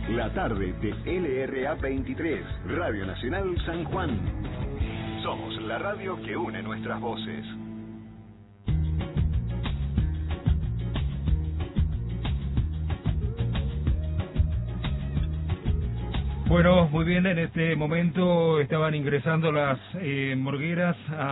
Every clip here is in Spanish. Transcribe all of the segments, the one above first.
La tarde de LRA 23, Radio Nacional San Juan. Somos la radio que une nuestras voces. Bueno, muy bien, en este momento estaban ingresando las morgueras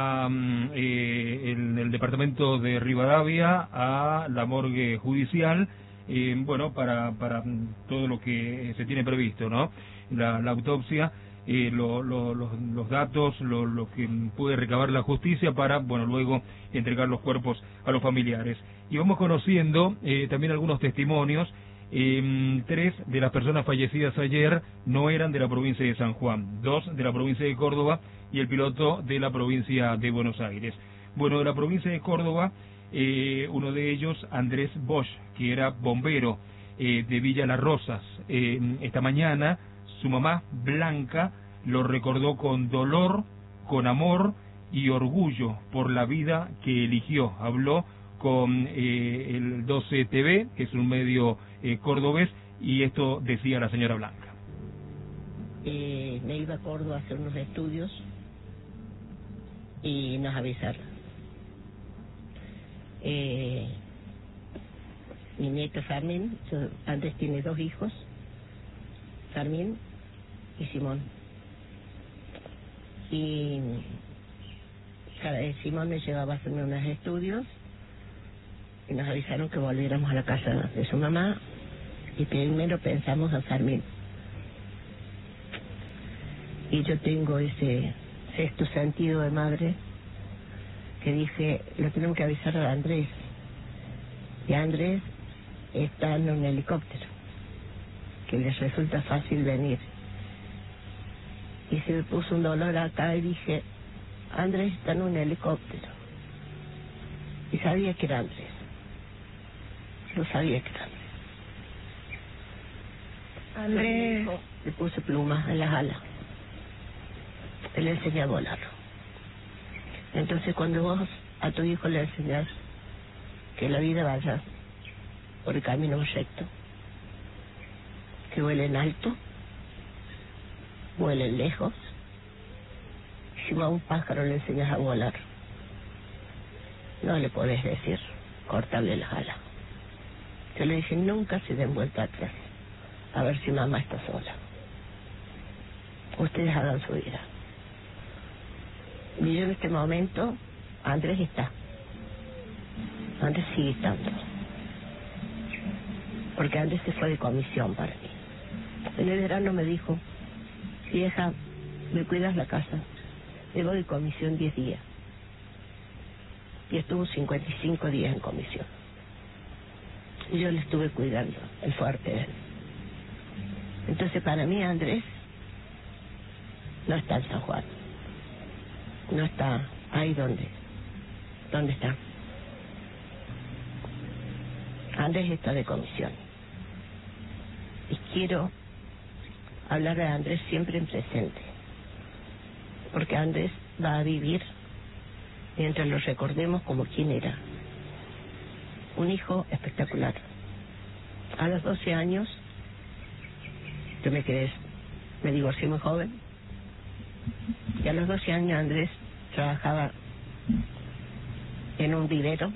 en el departamento de Rivadavia a la morgue judicial, bueno, para todo lo que se tiene previsto, ¿no? La autopsia, los datos, lo que puede recabar la justicia para, bueno, luego entregar los cuerpos a los familiares. Y vamos conociendo también algunos testimonios. 3 de las personas fallecidas ayer no eran de la provincia de San Juan, 2 de la provincia de Córdoba y el piloto de la provincia de Buenos Aires. Bueno, de la provincia de Córdoba, uno de ellos, Andrés Bosch, que era bombero de Villa Las Rosas. Esta mañana su mamá, Blanca, lo recordó con dolor, con amor y orgullo por la vida que eligió. Habló con el 12 TV, que es un medio cordobés, y esto decía la señora Blanca. Me iba a Córdoba a hacer unos estudios y nos avisaron. Mi nieto Fermín, antes tiene 2 hijos, Fermín y Simón. Y Simón me llevaba a hacerme unos estudios y nos avisaron que volviéramos a la casa de su mamá y primero pensamos a Fermín. Y yo tengo ese sexto sentido de madre que dije, lo tenemos que avisar a Andrés. Y Andrés está en un helicóptero, que les resulta fácil venir. Y se me puso un dolor acá y dije, Andrés está en un helicóptero. Y sabía que era Andrés. Lo sabía que era Andrés. Le puse plumas en las alas. Él le enseñé a volar. Entonces cuando vos a tu hijo le enseñás que la vida vaya por el camino recto, que vuelen alto, vuelen lejos, si vos a un pájaro le enseñas a volar, no le podés decir cortarle las alas. Yo le dije, nunca se den vuelta atrás, a ver si mamá está sola. Ustedes hagan su vida. Y yo en este momento, Andrés está. Andrés sigue estando. Porque Andrés se fue de comisión para mí. En el verano me dijo, vieja, me cuidas la casa. Me voy de comisión 10 días. Y estuvo 55 días en comisión. Y yo le estuve cuidando el fuerte de él. Entonces para mí Andrés no está en San Juan. No está ahí donde está. Andrés está de comisión. Y quiero hablar de Andrés siempre en presente. Porque Andrés va a vivir mientras lo recordemos como quien era. Un hijo espectacular. A los 12 años, ¿tú me crees? Me divorcié muy joven. Y a los 12 años Andrés trabajaba en un vivero.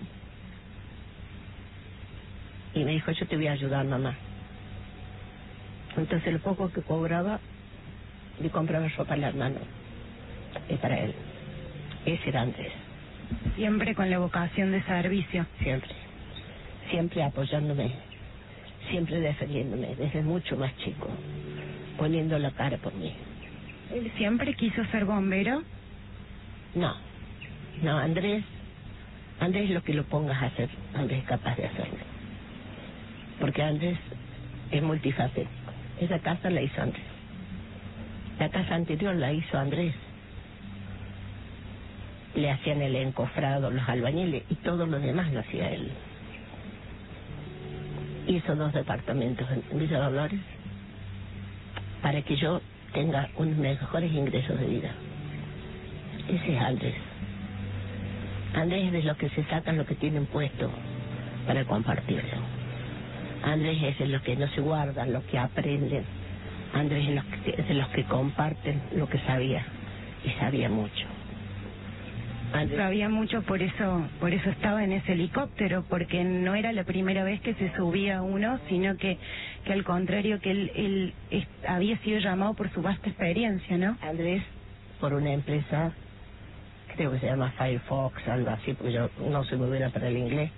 Y me dijo, yo te voy a ayudar, mamá. Entonces lo poco que cobraba, le compraba ropa al hermano. Es para él. Ese era Andrés. Siempre con la vocación de servicio. Siempre. Siempre apoyándome. Siempre defendiéndome, desde mucho más chico. Poniendo la cara por mí. ¿Él siempre quiso ser bombero? No, Andrés lo que lo pongas a hacer, Andrés es capaz de hacerlo. Porque Andrés es multifacético. Esa casa la hizo Andrés. La casa anterior la hizo Andrés. Le hacían el encofrado, los albañiles y todo lo demás lo hacía él. Hizo 2 departamentos en Villa Dolores para que yo tenga unos mejores ingresos de vida. Ese es Andrés. Andrés es de los que se sacan lo que tienen puesto para compartirlo. Andrés es de los que no se guardan, los que aprenden. Andrés es de los que comparten lo que sabía, y sabía mucho. Andrés Sabía mucho, por eso estaba en ese helicóptero, porque no era la primera vez que se subía uno, sino que al contrario, que él había sido llamado por su vasta experiencia, ¿no? Andrés, por una empresa, creo que se llama Firefox, algo así, porque yo no soy muy buena para el inglés,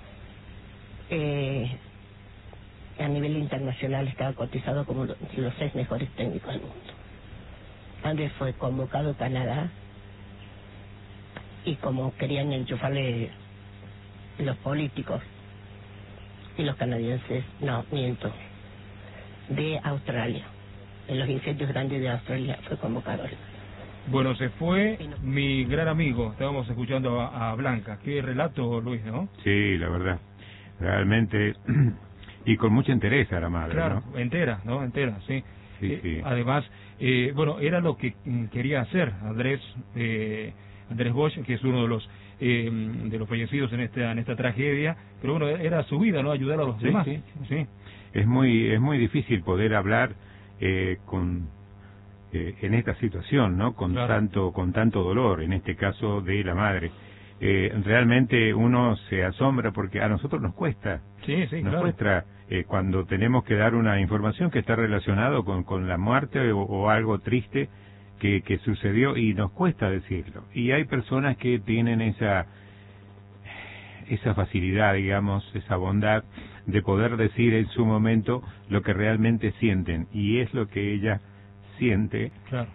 a nivel internacional estaba cotizado como los 6 mejores técnicos del mundo. Andrés fue convocado a Canadá, y como querían enchufarle los políticos y los canadienses, no, miento, de Australia, en los incendios grandes de Australia fue convocado. Bueno, se fue mi gran amigo, estábamos escuchando a Blanca. Qué relato, Luis, ¿no? Sí, la verdad, realmente, y con mucha interés a la madre, claro, ¿no? Entera, sí. Sí. Además, bueno, era lo que quería hacer Andrés Bosch, que es uno de los fallecidos en esta tragedia, pero bueno, era su vida, ¿no? Ayudar a los demás. Sí. Es muy difícil poder hablar en esta situación, ¿no? Con tanto dolor, en este caso de la madre. Realmente uno se asombra porque a nosotros nos cuesta. Nos cuesta cuando tenemos que dar una información que está relacionado con la muerte o algo triste que sucedió, y nos cuesta decirlo. Y hay personas que tienen esa facilidad, digamos, esa bondad de poder decir en su momento lo que realmente sienten, y es lo que ella siente.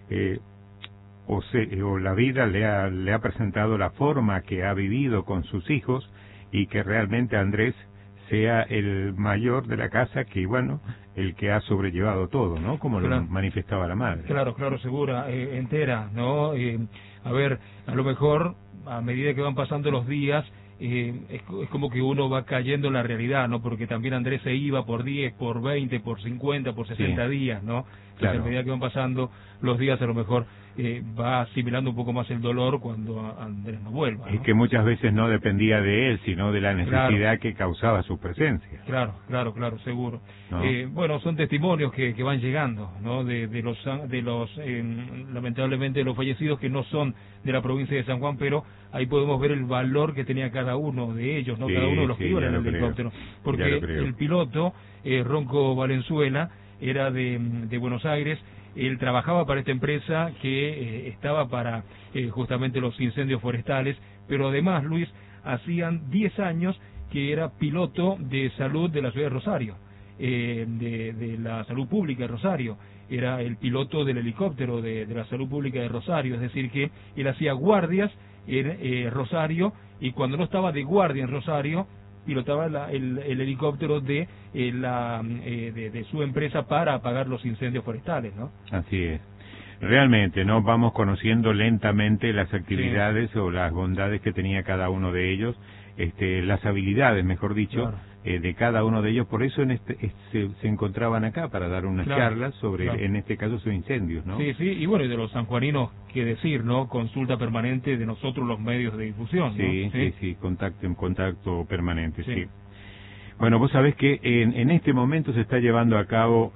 O la vida le ha presentado la forma que ha vivido con sus hijos, y que realmente Andrés sea el mayor de la casa, que bueno, el que ha sobrellevado todo, ¿no? Como lo manifestaba la madre. Claro, segura, entera, ¿no? A ver, a lo mejor, a medida que van pasando los días, es como que uno va cayendo en la realidad, ¿no? Porque también Andrés se iba por 10, por 20, por 50, por 60 días, ¿no? Entonces, a medida que van pasando los días, a lo mejor va asimilando un poco más el dolor cuando Andrés no vuelva, ¿no? Es que muchas veces no dependía de él, sino de la necesidad que causaba su presencia. Claro, seguro. ¿No? Bueno, son testimonios que van llegando, ¿no? De los lamentablemente de los fallecidos, que no son de la provincia de San Juan, pero ahí podemos ver el valor que tenía cada uno de ellos, ¿no? Cada uno de los que iban en el helicóptero. Porque el piloto, Ronco Valenzuela, era de Buenos Aires. Él trabajaba para esta empresa que estaba para justamente los incendios forestales, pero además, Luis, hacían 10 años que era piloto de salud de la ciudad de Rosario, de la salud pública de Rosario. Era el piloto del helicóptero de la salud pública de Rosario, es decir que él hacía guardias en Rosario, y cuando no estaba de guardia en Rosario, pilotaba el helicóptero de su empresa para apagar los incendios forestales, ¿no? Así es. Realmente, ¿no? Vamos conociendo lentamente las actividades o las bondades que tenía cada uno de ellos, las habilidades, mejor dicho, de cada uno de ellos. Por eso se encontraban acá para dar unas charlas sobre, en este caso, sus incendios, ¿no? Sí, y bueno, y de los sanjuaninos, qué decir, ¿no? Consulta permanente de nosotros, los medios de difusión, ¿no? Sí, contacto permanente, sí. Bueno, vos sabés que en este momento se está llevando a cabo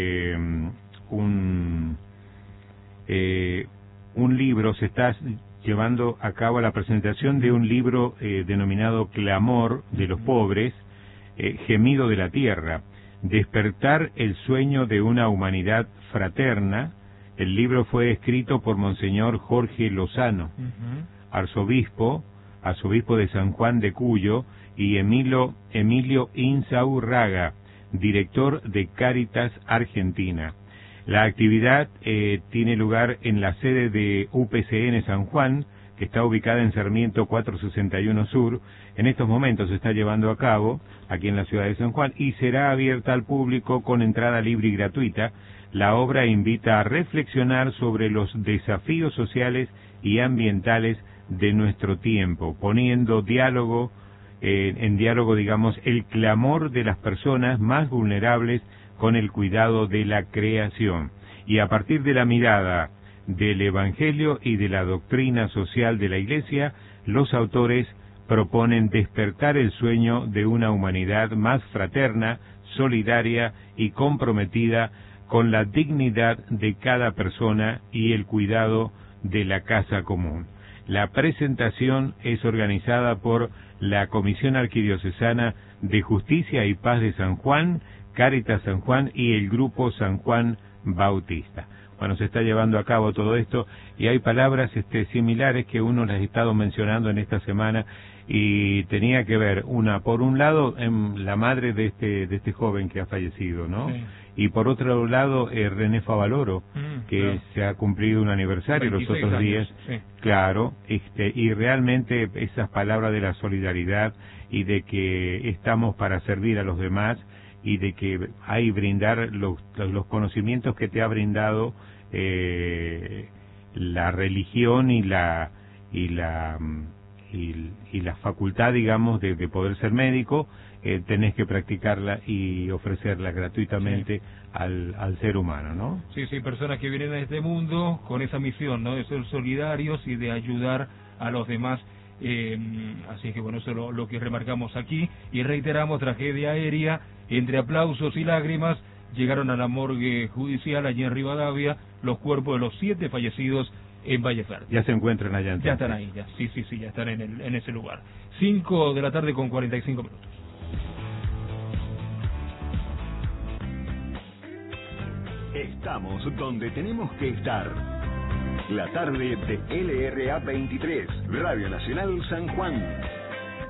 un libro, se está llevando a cabo la presentación de un libro denominado Clamor de los Pobres, Gemido de la Tierra, despertar el sueño de una humanidad fraterna. El libro fue escrito por Monseñor Jorge Lozano, arzobispo de San Juan de Cuyo, y Emilio Insaurraga, director de Cáritas Argentina. La actividad tiene lugar en la sede de UPCN San Juan, que está ubicada en Sarmiento 461 Sur. En estos momentos se está llevando a cabo aquí en la ciudad de San Juan, y será abierta al público con entrada libre y gratuita. La obra invita a reflexionar sobre los desafíos sociales y ambientales de nuestro tiempo, poniendo en diálogo, digamos, el clamor de las personas más vulnerables con el cuidado de la creación. Y a partir de la mirada del Evangelio y de la doctrina social de la Iglesia, los autores proponen despertar el sueño de una humanidad más fraterna, solidaria y comprometida con la dignidad de cada persona y el cuidado de la casa común. La presentación es organizada por la Comisión Arquidiocesana de Justicia y Paz de San Juan, Cáritas San Juan y el Grupo San Juan Bautista. Bueno, se está llevando a cabo todo esto y hay palabras similares que uno las ha estado mencionando en esta semana y tenía que ver, una, por un lado, en la madre de este joven que ha fallecido, ¿no? Sí. Y por otro lado, René Favaloro, que claro, se ha cumplido un aniversario los otros años, días, sí. Claro, y realmente esas palabras de la solidaridad y de que estamos para servir a los demás y de que hay brindar los conocimientos que te ha brindado la religión y la facultad, digamos, de poder ser médico, tenés que practicarla y ofrecerla gratuitamente, sí, al ser humano, ¿no? Sí, personas que vienen a este mundo con esa misión, ¿no? De ser solidarios y de ayudar a los demás. Así que bueno, eso es lo que remarcamos aquí y reiteramos: tragedia aérea. Entre aplausos y lágrimas llegaron a la morgue judicial allí en Rivadavia los cuerpos de los 7 fallecidos en Valleferde. Ya se encuentran allá entonces. Ya están ahí, ya. Sí, ya están en ese lugar. 5 de la tarde con 45 minutos. Estamos donde tenemos que estar. La tarde de LRA 23, Radio Nacional San Juan.